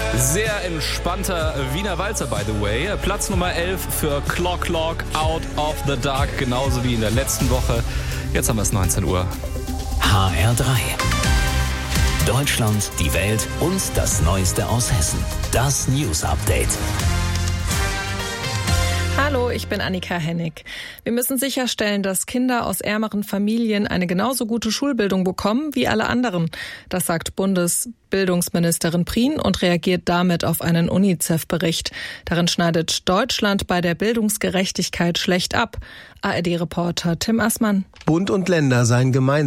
Sehr entspannter Wiener Walzer, by the way. Platz Nummer 11 für Clock Clock, Out of the Dark, genauso wie in der letzten Woche. Jetzt haben wir es 19 Uhr. HR3. Deutschland, die Welt und das Neueste aus Hessen. Das News Update. Hallo, ich bin Annika Hennig. Wir müssen sicherstellen, dass Kinder aus ärmeren Familien eine genauso gute Schulbildung bekommen wie alle anderen. Das sagt Bundesbildungsministerin Prien und reagiert damit auf einen UNICEF-Bericht. Darin schneidet Deutschland bei der Bildungsgerechtigkeit schlecht ab. ARD-Reporter Tim Assmann. Bund und Länder seien gemeinsam